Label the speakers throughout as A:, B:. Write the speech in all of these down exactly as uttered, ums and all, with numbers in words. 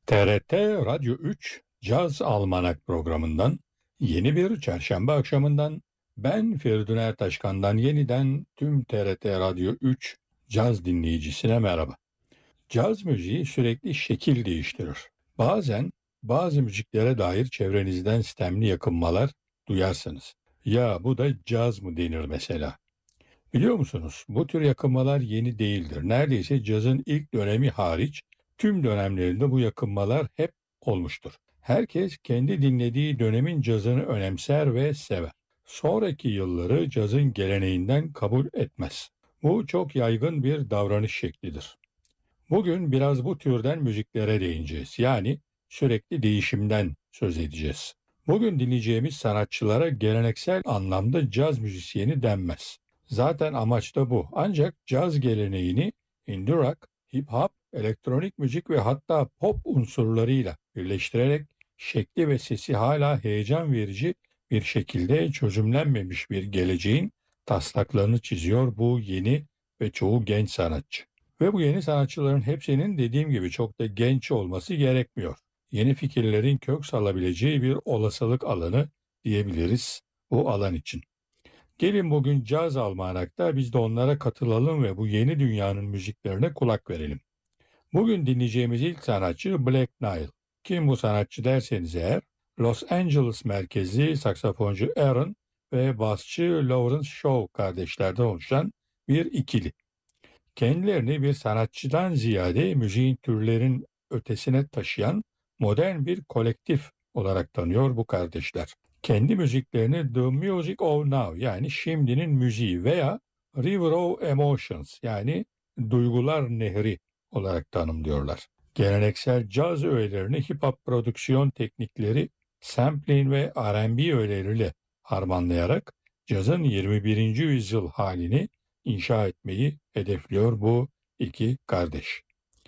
A: T R T Radyo üç Caz Almanak programından yeni bir çarşamba akşamından ben Feridun Ertaşkan'dan yeniden tüm T R T Radyo üç caz dinleyicisine merhaba. Caz müziği sürekli şekil değiştirir. Bazen bazı müziklere dair çevrenizden sistemli yakınmalar duyarsınız. Ya bu da caz mı denir mesela. Biliyor musunuz? Bu tür yakınmalar yeni değildir. Neredeyse cazın ilk dönemi hariç tüm dönemlerinde bu yakınmalar hep olmuştur. Herkes kendi dinlediği dönemin cazını önemser ve sever. Sonraki yılları cazın geleneğinden kabul etmez. Bu çok yaygın bir davranış şeklidir. Bugün biraz bu türden müziklere değineceğiz. Yani sürekli değişimden söz edeceğiz. Bugün dinleyeceğimiz sanatçılara geleneksel anlamda caz müzisyeni denmez. Zaten amaç da bu. Ancak caz geleneğini indie rock, hip hop, elektronik müzik ve hatta pop unsurlarıyla birleştirerek şekli ve sesi hala heyecan verici bir şekilde çözümlenmemiş bir geleceğin taslaklarını çiziyor bu yeni ve çoğu genç sanatçı. Ve bu yeni sanatçıların hepsinin dediğim gibi çok da genç olması gerekmiyor. Yeni fikirlerin kök salabileceği bir olasılık alanı diyebiliriz bu alan için. Gelin bugün Caz Almanak'ta biz de onlara katılalım ve bu yeni dünyanın müziklerine kulak verelim. Bugün dinleyeceğimiz ilk sanatçı Black Nile. Kim bu sanatçı derseniz eğer, Los Angeles merkezli saksafoncu Aaron ve basçı Lawrence Shaw kardeşlerden oluşan bir ikili. Kendilerini bir sanatçıdan ziyade müziğin türlerin ötesine taşıyan modern bir kolektif olarak tanıyor bu kardeşler. Kendi müziklerini The Music of Now yani şimdinin müziği veya River of Emotions yani duygular nehri olarak tanımlıyorlar. Geleneksel caz öğelerini hip hop prodüksiyon teknikleri, sampling ve R and B öğeleriyle harmanlayarak cazın yirmi birinci yüzyıl halini inşa etmeyi hedefliyor bu iki kardeş.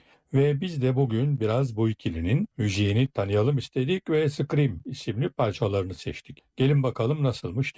A: Ve biz de bugün biraz bu ikilinin müziğini tanıyalım istedik ve Scream isimli parçalarını seçtik. Gelin bakalım nasılmış